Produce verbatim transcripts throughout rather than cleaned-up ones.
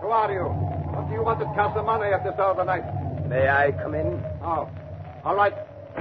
Who are you? What do you want at Castle Money at this hour of the night? May I come in? Oh. All right.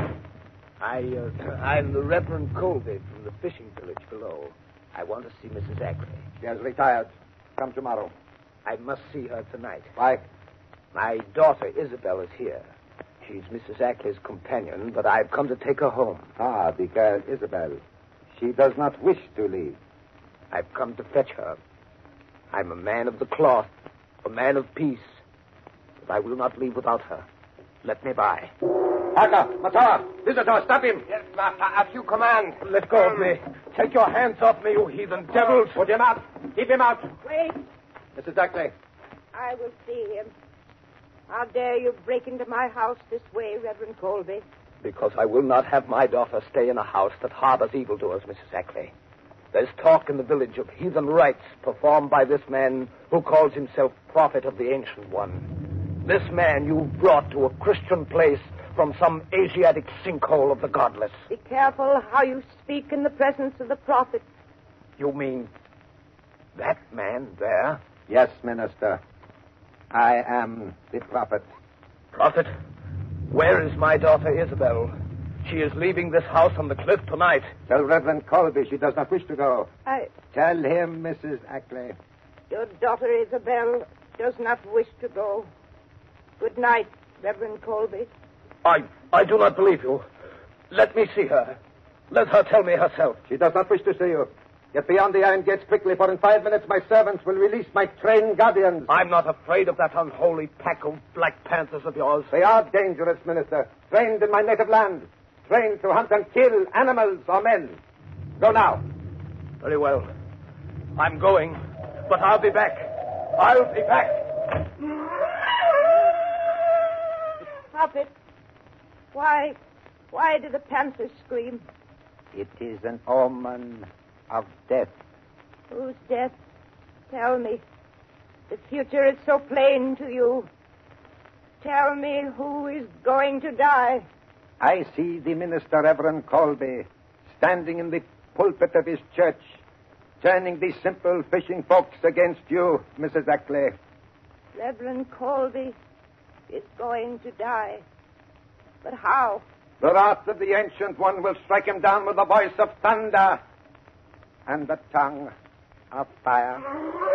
I, uh, I'm the Reverend Colby from the fishing village below. I want to see Missus Ackley. She has retired. Come tomorrow. I must see her tonight. Why? My daughter Isabel is here. She's Missus Ackley's companion, but I've come to take her home. Ah, the girl Isabel. She does not wish to leave. I've come to fetch her. I'm a man of the cloth, a man of peace. But I will not leave without her. Let me by. Parker, Matawa, visitor, stop him. Yes, master, as you command. Let go of me. Take your hands off me, you heathen devils. Put him out. Keep him out. Wait. Missus Ackley. I will see him. How dare you break into my house this way, Reverend Colby? Because I will not have my daughter stay in a house that harbors evildoers, Missus Ackley. There's talk in the village of heathen rites performed by this man who calls himself Prophet of the Ancient One. This man you've brought to a Christian place from some Asiatic sinkhole of the godless. Be careful how you speak in the presence of the prophet. You mean that man there? Yes, Minister. I am the prophet. Prophet, where is my daughter Isabel? She is leaving this house on the cliff tonight. Tell Reverend Colby she does not wish to go. I... Tell him, Missus Ackley. Your daughter Isabel does not wish to go. Good night, Reverend Colby. I I do not believe you. Let me see her. Let her tell me herself. She does not wish to see you. Get beyond the iron gates quickly, for in five minutes my servants will release my trained guardians. I'm not afraid of that unholy pack of Black Panthers of yours. They are dangerous, Minister. Trained in my native land. Trained to hunt and kill animals or men. Go now. Very well. I'm going, but I'll be back. I'll be back. Prophet, why, why do the panthers scream? It is an omen of death. Whose death? Tell me. The future is so plain to you. Tell me who is going to die. I see the minister, Reverend Colby, standing in the pulpit of his church, turning the simple fishing folks against you, Missus Ackley. Reverend Colby is going to die. But how? The wrath of the Ancient One will strike him down with the voice of thunder and the tongue of fire.